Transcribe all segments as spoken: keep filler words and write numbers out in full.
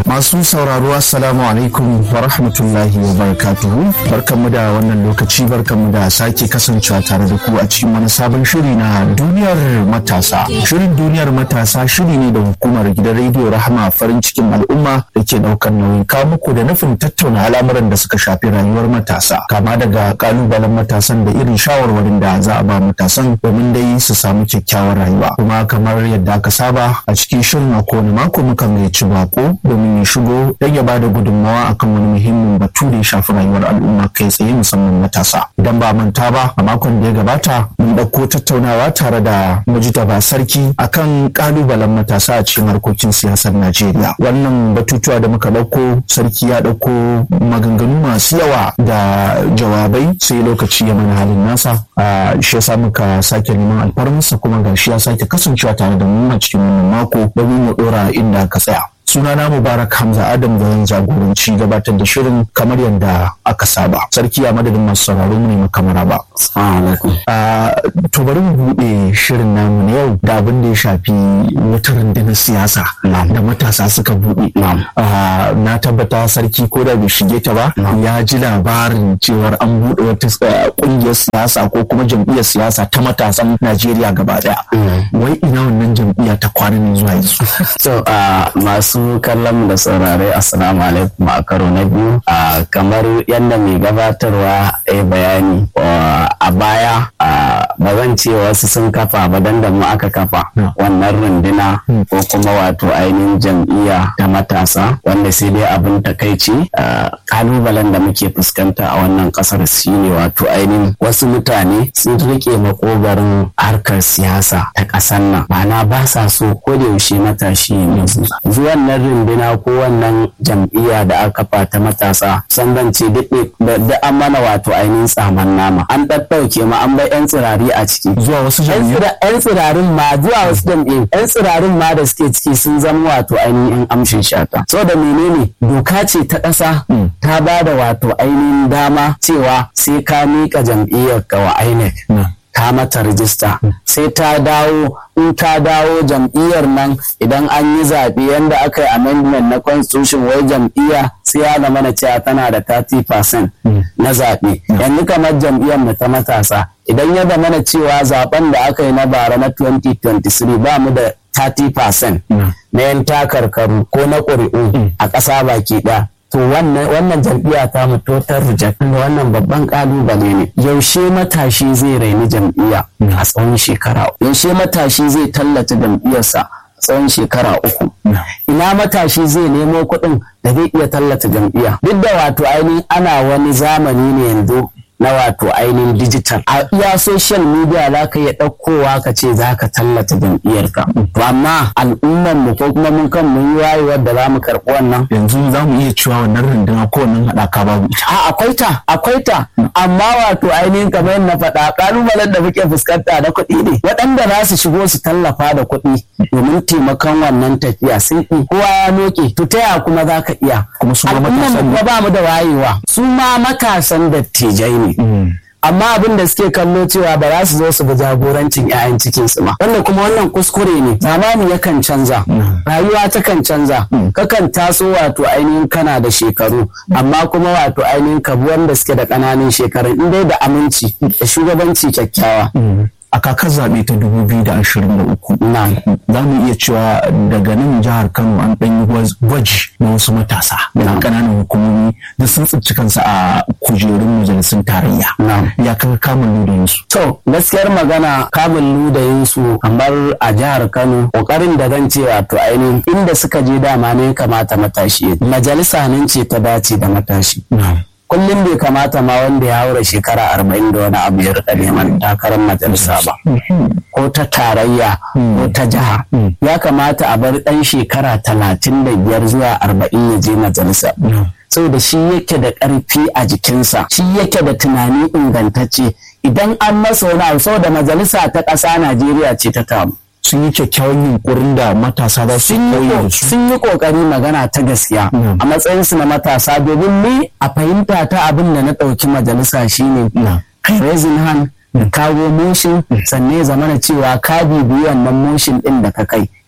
Masu sauraro assalamu alaikum wa rahmatullahi wa barakatuhu. Barkanmu da wannan lokaci, barkanmu da sake kasancewa tare da ku a cikin wani sabon shiri na duniyar matasa. Shirin duniyar matasa shiri ne da hukumar gidan rediyo Rahama farin cikin al'umma da ke daukar nauyin kawo muku da nufin tattauna al'amuran da suka shafi rayuwar matasa, kama daga kalubalen matasan da irin shawarwarin da za a ba matasan domin dai su samu kyakkyawar rayuwa. Kuma kamar yadda aka saba a cikin shirin a kowane mako muka mai ci bako domin ya shigo don ya bada gudunmawa akan wani muhimmin batu da ya shafi rayuwar al'umma kai tsaye musamman matasa. Idan ba manta ba, a makon da ya gabata mun ɗauko tattaunawa tare da Mujtaba Sarki akan kalubalen matasa a cikin harkokin siyasar Najeriya. Wannan batutuwa da muka ɗauko, Sarki ya ɗauko maganganu masu yawa da jawabai, sai lokaci ya mana halin nasa. Shi yasa muka sake neman alfarmarsa kuma gashi ya sake kasancewa tare da mu a cikin wannan mako domin mu ɗora inda ka tsaya. Sunana Mubarak Hamza Adam da zan jagoranci gabatar da shirin kamar yadda aka saba. Sarki a madadin masu sauraro mu ne makamara ba. To bari mu buɗe shirin namu na yau da abin da ya shafi wata rundunar siyasa da matasa suka buɗe. Na tabbata Sarki ko da bai shige ta ba ya ji labarin cewar an buɗe wata ƙungiyar siyasa ko kuma jam'iyyar siyasa ta matasan Najeriya gaba ɗaya. Wai ina wannan jam'iyya ta kwana ne zuwa yanzu? So masu masu kallon da saurare assalamu alaikum a karo na biyu. Kamar yadda mai gabatarwa ya bayani a baya, ba zan ce wasu sun kafa ba dan da mu aka kafa wannan runduna ko kuma wato ainihin jam'iyya ta matasa, wanda sai dai abin takaici kalubalen da muke fuskanta a wannan kasar shine wato ainihin wasu mutane sun rike makogarin harkar siyasa ta kasar nan, ma'ana ba sa so ko da yaushe matashi ne zuwan wannan runduna ko wannan jam'iyya da aka kafa ta matasa. Sannan ce duk da an mana wato ainihin tsaman nama, an ɗaɗɗauke ma an bai yan tsirari a ciki zuwa wasu jam'iyyu, yan tsirarin ma zuwa wasu jam'iyyu, yan tsirarin ma da suke ciki sun zama wato ainihin amshin shata. So da menene doka ce ta ƙasa ta ba da wato ainihin dama cewa sai ka miƙa jam'iyyar ka wa I N E C, ta mata rijista, sai ta dawo. In ta dawo jam'iyyar nan idan an yi zaɓe yanda aka yi amendment na constitution, wai jam'iyya sai ya zama na cewa tana da thirty percent na zaɓe. Yanzu kamar jam'iyyar mu ta matasa, idan ya zama na cewa zaɓen da aka yi na bara na twenty twenty-three ba mu da thirty percent na yan takarkaru ko na ƙuri'u a ƙasa baki ɗaya. To wannan wannan jam'iyya ta mu total reject. Wannan babban kalubale ne. Yaushe matashi zai raini jam'iyya a tsawon shekara uku? Yaushe matashi zai tallata jam'iyyarsa a tsawon shekara uku? Ina matashi zai nemo kuɗin da zai iya tallata jam'iyya? Duk da wato ainihin ana wani zamani ne yanzu na wato ainihin digital, a iya social media za ka iya ɗaukowa ka ce za ka tallata jam'iyyarka. To amma al'umman mu ko kuma mun kan mun yi wayewar da za mu karɓi wannan. Yanzu za mu iya cewa wannan runduna ko wannan haɗaka babu ita. A akwai ta, akwai ta, amma wato ainihin kamar yadda na faɗa ƙalubalen da muke fuskanta da kuɗi ne. Waɗanda za su shigo su tallafa da kuɗi domin taimakon wannan tafiya sun ƙi, kowa ya noke. To ta yaya kuma za ka iya? Kuma su ma matasan ne. Ba mu da wayewa. Su ma matasan dattijai ne. Mm. Amma abin da suke kallo cewa ba za su zo su ga jagorancin 'ya'yan cikinsu ba, wanda kuma wannan kuskure ne. Zamani yakan canza, rayuwa takan canza, kakan taso wato ainihin kana da shekaru, amma kuma wato ainihin kabu wanda suke da ƙananan shekarun in dai da aminci da shugabanci kyakkyawa. A kakar zaɓe ta dubu biyu da ashirin da uku za mu iya cewa daga nan jihar Kano an ɗan yi gwaji na wasu matasa da ƙananan hukumomi da sun tsinci kansu a kujerun majalisun tarayya. Ya kaga kamun ludayinsu? To gaskiyar magana, kamun ludayinsu kamar a jihar Kano, ƙoƙarin da zan ce wato ainihin inda suka je dama ne kamata matashi, majalisa nan ce ta dace da matashi. Kullum bai kamata ma wanda ya haura shekara arba'in da wani abu ya rika neman takarar majalisa ba, ko ta tarayya ko ta jiha. Ya kamata a bar ɗan shekara talatin da biyar zuwa arba'in ya je majalisa. Saboda shi yake da ƙarfi a jikinsa, shi yake da tunani ingantacce. Idan an masa wani abu, saboda majalisa ta ƙasa Najeriya ce ta tamu. sun yi kyakkyawan yunkurin da matasa za su koyi da su. Sun yi kokari magana ta gaskiya a matsayinsu na matasa, domin ni a fahimta ta abin da na ɗauki majalisa shine raising hand da kawo motion, sannan ya zamana cewa ka bibiyi wannan motion ɗin da ka kai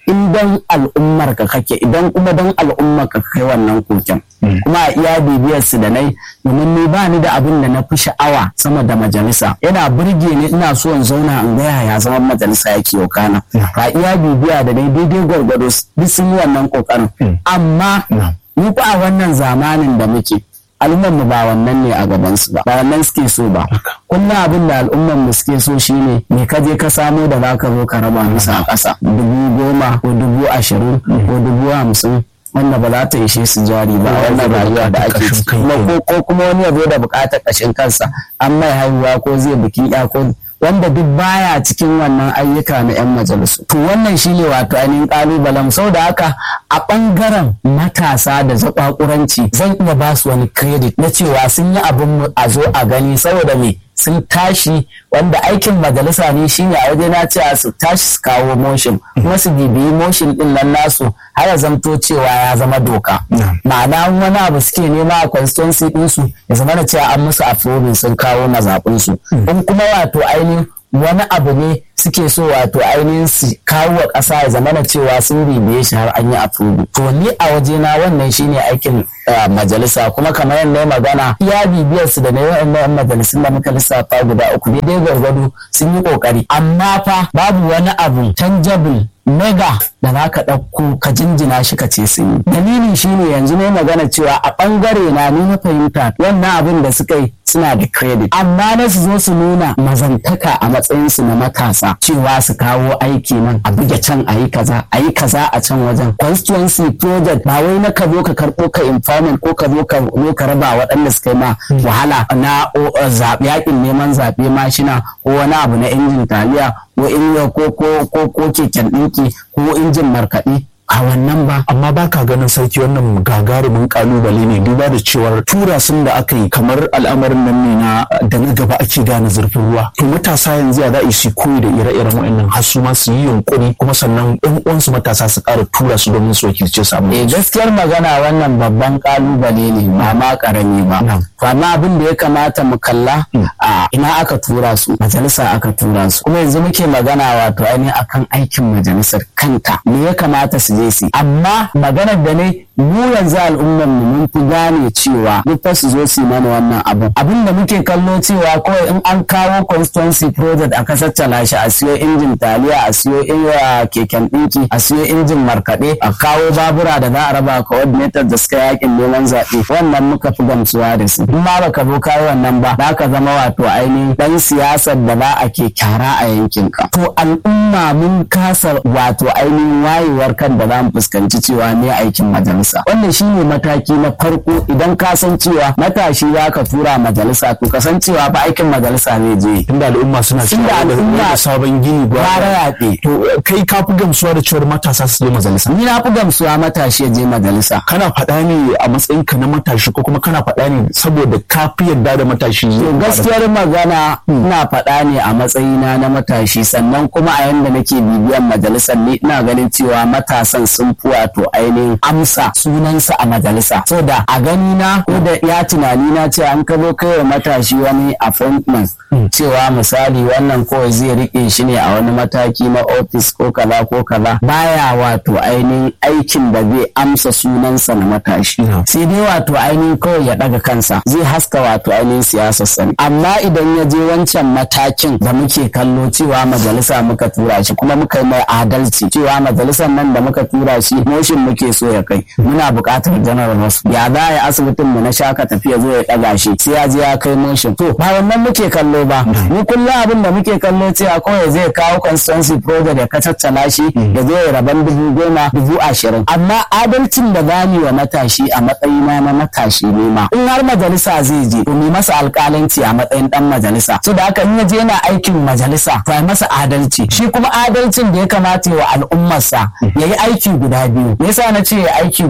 in dan al'ummar ka kake idan kuma dan al'ummar ka kai wannan koken kuma a iya bibiyar su da nai domin ni ba ni da abin da na fi sha'awa sama da majalisa yana burge ni ina so in zauna in ga yaya zaman majalisa yake wakana ka iya bibiya da dai daidai gwargwado duk sun yi wannan kokarin amma mu fa a wannan zamanin da muke al'ummar mu ba wannan ne a gaban su ba ba wannan suke so ba kullum abin da al'ummar mu suke so shine me ka je ka samo da zaka zo ka raba musu a ƙasa dubu goma ko dubu ashirin ko dubu hamsin wanda ba za ta ishe su jari ba wannan rayuwa da ake ciki ko kuma wani ya zo da buƙatar ƙashin kansa an mai haihuwa ko zai bikin ya ko wanda duk baya cikin wannan ayyuka na 'yan majalisu. To wannan shine wato ainihin kalubalen sau da haka a ɓangaren matasa da zaƙwaƙuranci zan iya ba su wani credit na cewa sun yi abin a zo a gani saboda me sun tashi wanda aikin majalisa ne shine a waje na cewa su tashi su kawo motion kuma su bibiyi motion din nan nasu har ya zamto cewa ya zama doka ma'ana wani abu suke nema a constituency ɗinsu ya zama da cewa an musu approving sun kawo mazaɓinsu in kuma wato ainihin wani abu ne suke so wato ainihin su kawo wa ƙasa ya zama da cewa sun bibiye shi har an yi approving to ni a waje na wannan shine aikin majalisa kuma kamar yadda magana ya bibiyar su da na yawan yan majalisun da muka lissafa guda uku ne dai gwargwado sun yi kokari amma fa babu wani abu tangible mega da za ka ɗauko ka jinjina shi ka ce sun yi dalilin shine yanzu ne magana cewa a ɓangare na ni na fahimta wannan abin da suka yi suna da credit amma na su zo su nuna mazantaka a matsayinsu na matasa cewa su kawo aiki nan a buge can a yi kaza a yi kaza a can wajen constituency project ba wai na ka zo ka karɓo ka informant ko ka zo ka zo ka raba waɗanda suka yi ma wahala na zaɓe yakin neman zaɓe mashina ko wani abu na injin taliya ko in ko ko ko ko keken ɗinki ko injin markaɗe a wannan ba. Amma ba ka ganin sarki wannan gagarumin kalubale ne duba da cewar tura sun da aka yi kamar al'amarin nan ne na da na gaba ake gane zurfin ruwa. To matasa yanzu ya za a su koyi da ire-iren wa'annan har su ma su yi yunkuri kuma sannan ɗan uwansu matasa su ƙara tura su domin su wakilce su. Eh gaskiyar magana wannan babban kalubale ne ba ma ƙarami ba. Amma abin da ya kamata mu kalla a ina aka tura su majalisa aka tura su kuma yanzu muke magana wato ainihin akan aikin majalisar kanta me ya kamata su je su amma maganar da ne mu yanzu al'ummar mu mun fi gane cewa duk fa su zo su mana wannan abu abin da muke kallo cewa kawai in an kawo constituency project a kasar shi a siyo injin taliya a siyo keken ɗinki a siyo injin markaɗe a kawo babura da za a raba coordinator da suka yakin neman zaɓe wannan muka fi gamsuwa da su in ma baka zo kawo wannan ba za ka zama wato ainihin dan siyasar da za a ke kyara a yankinka to al'umma mun kasa wato ainihin wayewar kan da za mu fuskanci cewa ne aikin majalisa wannan shine mataki na farko idan ka san cewa matashi za ka tura majalisa to ka san cewa ba aikin majalisa ne je tunda al'umma suna cewa da sabon gini gwara yaɗe to kai ka fi gamsuwa da cewar matasa su je majalisa ni na fi gamsuwa matashi ya je majalisa kana faɗa ne a matsayinka na matashi ko kuma kana faɗa ne saboda ka fi yarda da matashi to gaskiyar magana ina faɗa ne a matsayina na matashi sannan kuma a yanda nake bibiyan majalisar ni ina ganin cewa matasan sun fi wato ainihin amsa sunansa a majalisa so da a gani na ko da ya tunani na ce an kazo kai wa matashi wani appointment cewa misali wannan kawai zai rike shi ne a wani mataki na office ko kaza ko kaza baya wato ainihin aikin da zai amsa sunansa na matashi sai dai wato ainihin kawai ya daga kansa zai haska wato ainihin siyasar sani amma idan ya je wancan matakin da muke kallo cewa majalisa muka tura shi kuma muka yi mai adalci cewa majalisar nan da muka tura shi motion muke so ya kai muna buƙatar general wasu ya za a yi asibitin mu na shaka tafiya zo ya ɗaga shi sai ya je ya kai motion to ba wannan muke kallo ba mu kullum abin da muke kallo cewa kawai zai kawo constituency project ya kacaccala shi ya zo ya raban dubu goma dubu ashirin amma adalcin da zamu wa matashi a matsayina na matashi ne ma in har majalisa zai je to mu masa alƙalanci a matsayin dan majalisa so da haka in ya je yana aikin majalisa to ai masa adalci shi kuma adalcin da ya kamata wa al'ummarsa yayi aiki guda biyu yasa na ce aiki guda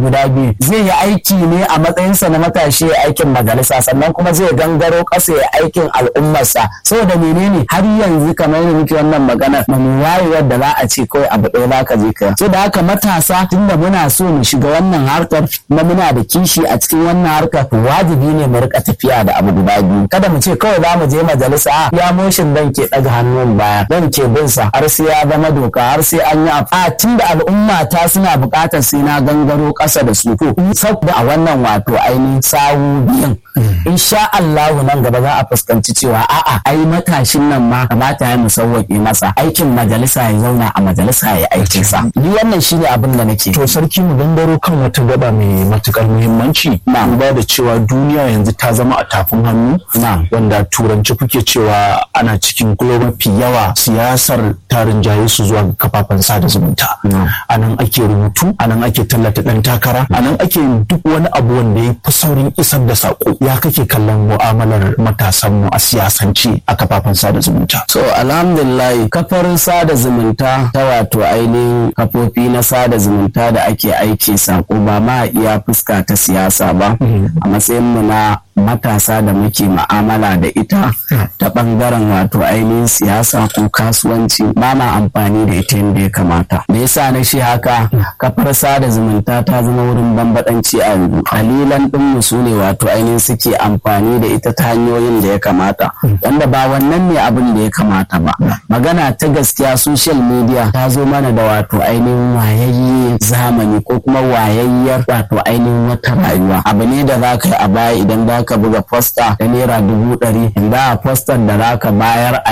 guda biyu, zai yi aiki ne a matsayinsa na matashi ya aikin majalisa, sannan kuma zai gangaro ƙasa ya aikin al'ummarsa. Saboda menene har yanzu kamar yadda muke wannan magana ba mu wayewar da za a ce kawai abu ɗaya za ka je ka. So da haka matasa tunda muna so mu shiga wannan harkar kuma muna da kishi a cikin wannan harkar, wajibi ne mu rika tafiya da abu guda biyu. Kada mu ce kawai za mu je majalisa ya motion dan ke ɗaga hannun baya dan ke bin sa har sai ya zama doka, har sai an yi a tunda al'umma ta suna buƙatar sai na gangaro ƙasa da su. To saboda a wannan wato ainihin sawu biyan insha Allahu nan gaba za a fuskanci cewa a'a ai matashin nan ma kamata ya mu sauwaƙe masa aikin majalisa ya zauna a majalisa ya aikin sa. Ni wannan shine abin da nake. To sarki mu gangaro kan wata gaba mai matukar muhimmanci, na ba da cewa duniya yanzu ta zama a tafin hannu, wanda turanci kuke cewa ana cikin global fi yawa siyasar tarin jaye su zuwa kafafen sada zumunta. Anan ake rubutu, anan ake tallata dan takara, anan ake duk wani abu wanda ya fi saurin isar da sako. Ya kake kallon mu'amalar matasan mu a siyasance a kafafen sada zumunta? So alhamdulillah kafar sada zumunta ta wato ainihin kafofi na sada zumunta da ake aiki sako ba ma iya fuska ta siyasa ba, a matsayin mu na matasa da muke ma'amala da ita ta bangaren wato ainihin siyasa ko kasuwanci ba ma amfani da ita yadda ya kamata. Me yasa na shi haka? Kafar sada zumunta ta zama wurin bambadanci a yanzu. Kalilan ɗinmu su ne wato ainihin suke amfani da ita ta hanyoyin da ya kamata, wanda ba wannan ne abin da ya kamata ba. Magana ta gaskiya, social media ta zo mana da wato ainihin wayayye zamani ko kuma wayayyar wato ainihin wata rayuwa. Abu ne da za ka yi a baya idan za ka buga posta da naira dubu ɗari, da postar da za ka bayar